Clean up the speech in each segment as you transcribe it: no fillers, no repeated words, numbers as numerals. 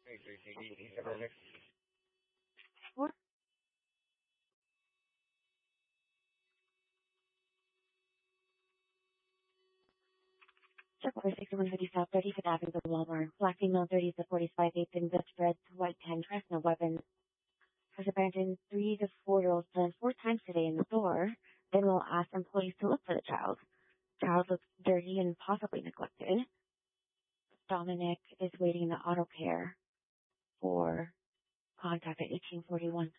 What? Check over 6150 South 35th Avenue, the Walmart. Black female 30s to 45, 8 in the spreads, white 10, dress, no weapons. Has abandoned 3 to 4-year-old son 4 times today in the store. Then will ask employees to look for the child. Child looks dirty and possibly neglected. Dominic is waiting in the auto care for contact at 1841.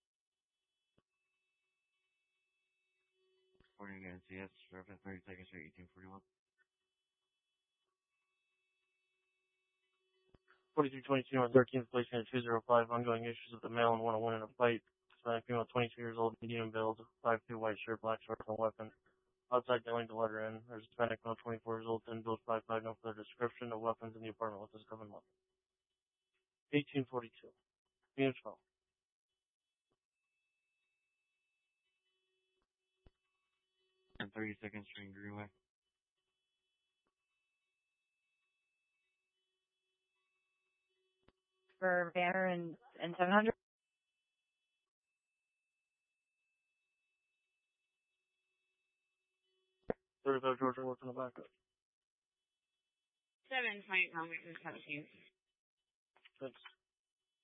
Morning, NCS, Reverend 32nd Street, 1841. 4322 on 13th place at 205. Ongoing issues with the male and 101 in a fight. Hispanic female, 22 years old, medium build, 5'2", white shirt, black shorts, no weapon. Outside dealing the letter in. There's a Hispanic male, 24 years old, thin build, 5'5", no further description. No weapons in the apartment with this common weapon. 1842. Phoenix 12. And 32nd Street, Greenway. For Banner and 700. 35 Georgia, what's in the backup? 7 point, 17. Thanks.